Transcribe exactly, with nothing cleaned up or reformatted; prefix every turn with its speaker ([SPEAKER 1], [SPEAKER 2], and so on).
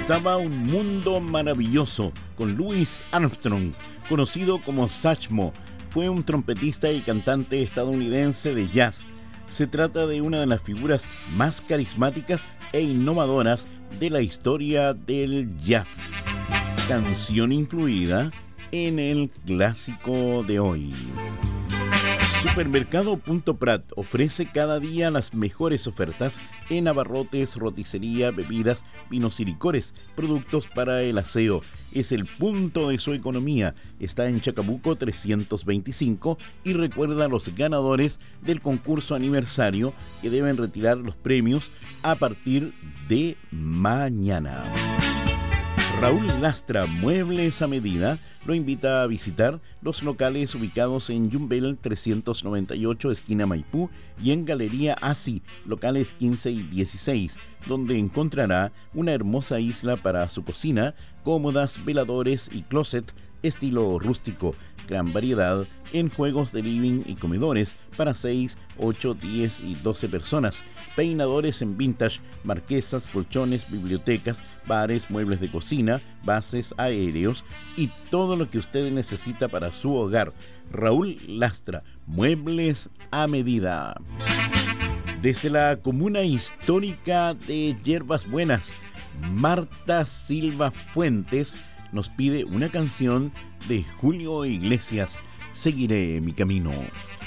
[SPEAKER 1] Estaba un mundo maravilloso con Louis Armstrong, conocido como Satchmo. Fue un trompetista y cantante estadounidense de jazz. Se trata de una de las figuras más carismáticas e innovadoras de la historia del jazz. Canción incluida en el clásico de hoy. Supermercado Punto Prat ofrece cada día las mejores ofertas en abarrotes, roticería, bebidas, vinos y licores, productos para el aseo. Es el punto de su economía. Está en Chacabuco trescientos veinticinco y recuerda a los ganadores del concurso aniversario que deben retirar los premios a partir de mañana. Raúl Lastra, Muebles a Medida, lo invita a visitar los locales ubicados en Yumbel trescientos noventa y ocho, esquina Maipú, y en Galería Asi, locales quince y dieciséis, donde encontrará una hermosa isla para su cocina, cómodas, veladores y closet estilo rústico, gran variedad en juegos de living y comedores para seis, ocho, diez y doce personas, peinadores en vintage, marquesas, colchones, bibliotecas, bares, muebles de cocina, bases aéreos y todo lo que usted necesita para su hogar. Raúl Lastra, Muebles a Medida. Desde la comuna histórica de Yerbas Buenas, Marta Silva Fuentes nos pide una canción de Julio Iglesias, Seguiré mi camino.